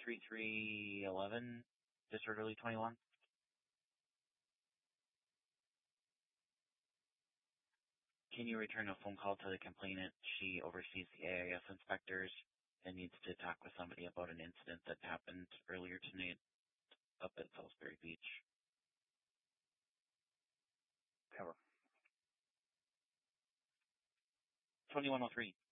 3311, disorderly 21. Can you return a phone call to the complainant? She oversees the AIS inspectors and needs to talk with somebody about an incident that happened earlier tonight up at Salisbury Beach. Cover. 2103.